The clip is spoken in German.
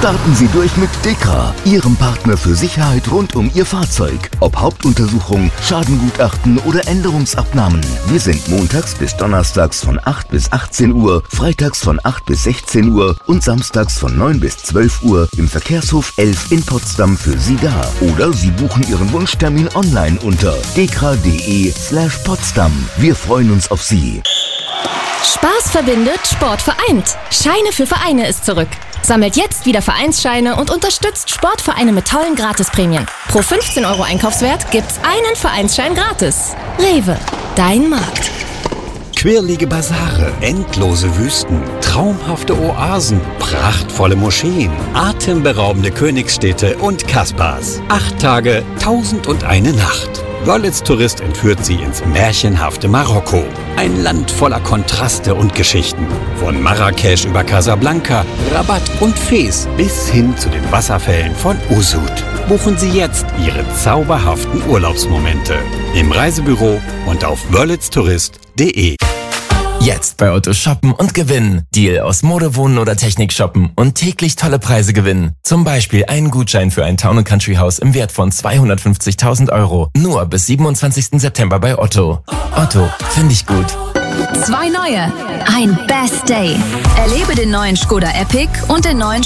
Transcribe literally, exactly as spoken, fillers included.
Starten Sie durch mit Dekra, Ihrem Partner für Sicherheit rund um Ihr Fahrzeug. Ob Hauptuntersuchung, Schadengutachten oder Änderungsabnahmen. Wir sind montags bis donnerstags von acht bis achtzehn Uhr, freitags von acht bis sechzehn Uhr und samstags von neun bis zwölf Uhr im Verkehrshof elf in Potsdam für Sie da. Oder Sie buchen Ihren Wunschtermin online unter dekra punkt de slash Potsdam. Wir freuen uns auf Sie. Spaß verbindet, Sport vereint. Scheine für Vereine ist zurück. Sammelt jetzt wieder Vereinsscheine und unterstützt Sportvereine mit tollen Gratisprämien. Pro fünfzehn Euro Einkaufswert gibt's einen Vereinsschein gratis. Rewe, dein Markt. Quirlige Basare, endlose Wüsten, traumhafte Oasen, prachtvolle Moscheen, atemberaubende Königsstädte und Kasbahs. Acht Tage, tausend und eine Nacht. Wörlitz Tourist entführt Sie ins märchenhafte Marokko. Ein Land voller Kontraste und Geschichten. Von Marrakesch über Casablanca, Rabat und Fez bis hin zu den Wasserfällen von Usud. Buchen Sie jetzt Ihre zauberhaften Urlaubsmomente im Reisebüro und auf wörlitz tourist punkt de. Jetzt bei Otto shoppen und gewinnen. Deal aus Mode, Wohnen oder Technik shoppen und täglich tolle Preise gewinnen. Zum Beispiel einen Gutschein für ein Town and Country Haus im Wert von zweihundertfünfzigtausend Euro. Nur bis siebenundzwanzigsten September bei Otto. Otto, finde ich gut. Zwei neue. Ein Best Day. Erlebe den neuen Skoda Epic und den neuen